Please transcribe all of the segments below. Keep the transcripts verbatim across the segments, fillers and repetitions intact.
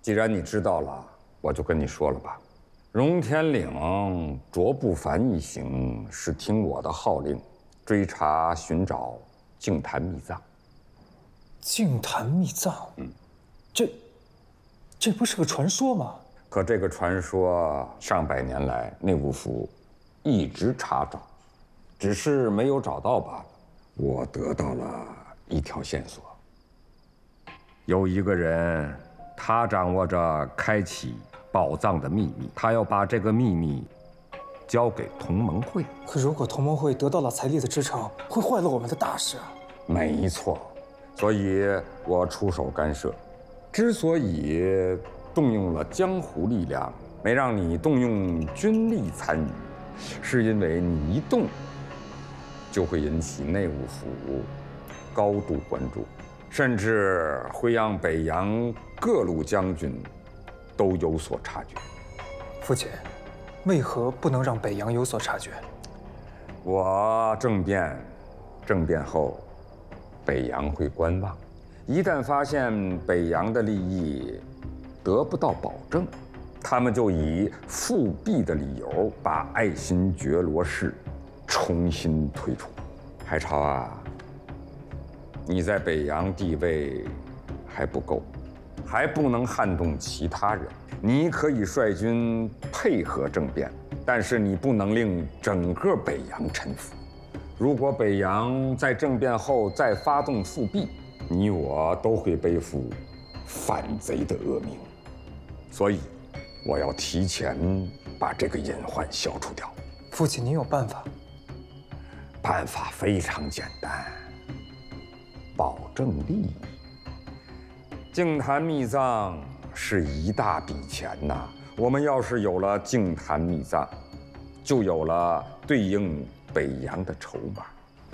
既然你知道了，我就跟你说了吧。荣天岭卓不凡一行是听我的号令，追查寻找净坛秘藏。 净坛秘藏，嗯，这，这不是个传说吗？ 可这个传说上百年来，内务府一直查找，只是没有找到罢了。我得到了一条线索，有一个人，他掌握着开启宝藏的秘密，他要把这个秘密交给同盟会。 可如果同盟会得到了财力的支撑，会坏了我们的大事啊！ 没错，所以我出手干涉。之所以动用了江湖力量，没让你动用军力参与，是因为你一动，就会引起内务府高度关注，甚至会让北洋各路将军都有所察觉。 父亲，为何不能让北洋有所察觉？ 我政变，政变后，北洋会观望，一旦发现北洋的利益得不到保证，他们就以复辟的理由把爱新觉罗氏重新推出。海潮啊，你在北洋地位还不够，还不能撼动其他人。你可以率军配合政变，但是你不能令整个北洋臣服。如果北洋在政变后再发动复辟，你我都会背负反贼的恶名。所以，我要提前把这个隐患消除掉。 父亲，您有办法？ 办法非常简单，保证利益。净坛秘藏是一大笔钱呐，我们要是有了净坛秘藏，就有了对应北洋的筹码。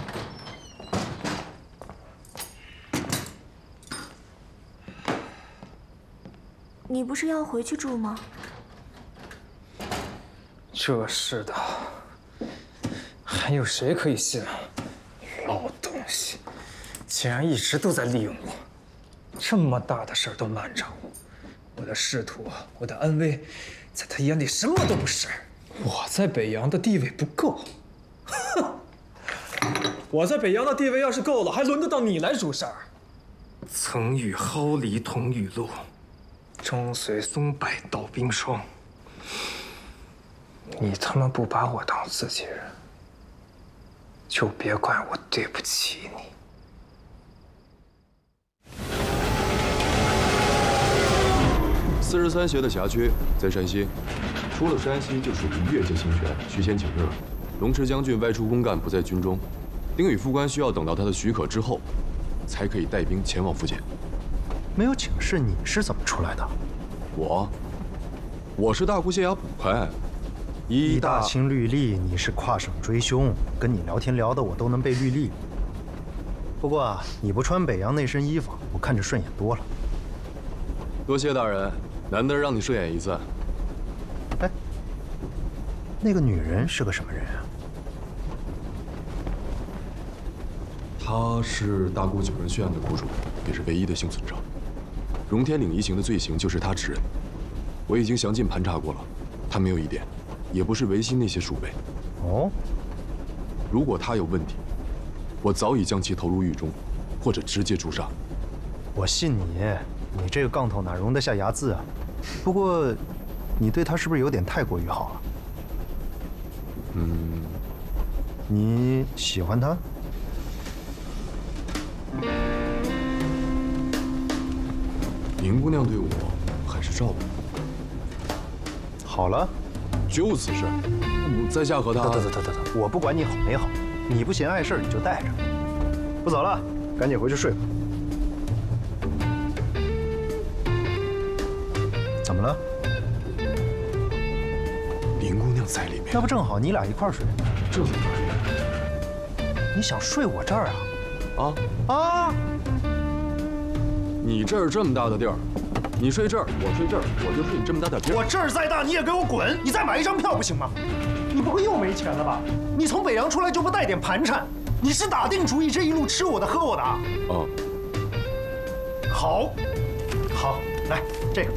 你不是要回去住吗？ 这是的，还有谁可以信啊？老东西，竟然一直都在利用我，这么大的事儿都瞒着我，我的仕途，我的安危，在他眼里什么都不是。我在北洋的地位不够，哼！我在北洋的地位要是够了，还轮得到你来主事儿？曾与蒿梨同雨露，终随松柏到冰霜。你他妈不把我当自己人，就别怪我对不起你。 四十三协的辖区在山西，出了山西就属于越界侵权，需先请示。龙池将军外出公干，不在军中，丁宇副官需要等到他的许可之后，才可以带兵前往福建。 没有请示，你是怎么出来的？ 我，我是大姑县衙捕快。 以大清律例，你是跨省追凶，跟你聊天聊的我都能背律例。不过啊，你不穿北洋那身衣服，我看着顺眼多了。 多谢大人，难得让你顺眼一次。 哎，那个女人是个什么人啊？ 她是大姑九人血案的苦主，也是唯一的幸存者。荣天岭一行的罪行就是她指认，我已经详尽盘查过了，她没有疑点。也不是维新那些鼠辈。 哦， 如果他有问题，我早已将其投入狱中，或者直接诛杀。 我信你，你这个杠头哪容得下睚眦啊？不过，你对他是不是有点太过于好了？ 嗯， 你喜欢他？ 林姑娘对我很是照顾。 好了。 就此事，在下和他…… 等等等等等等，我不管你好没好，你不嫌碍事你就带着。不走了，赶紧回去睡吧。怎么了？ 林姑娘在里面， 那不正好你俩一块睡？ 这怎么睡？ 你想睡我这儿啊？ 啊啊！你这儿这么大的地儿。你睡这儿，我睡这儿，我就睡你这么大点地儿。 我这儿再大，你也给我滚！你再买一张票不行吗？你不会又没钱了吧？你从北洋出来就不带点盘缠？你是打定主意这一路吃我的喝我的啊？ 啊， 好，好，来这个。